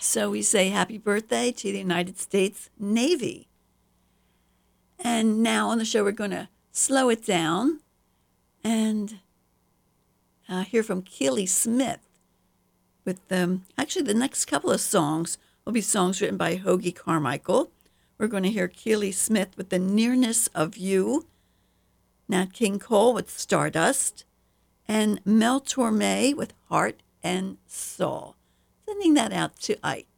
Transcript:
So we say happy birthday to the United States Navy. And now on the show, we're going to slow it down and hear from Keely Smith with actually the next couple of songs will be songs written by Hoagy Carmichael. We're going to hear Keely Smith with The Nearness of You, Nat King Cole with Stardust, and Mel Torme with Heart and Soul. Sending that out to Ike.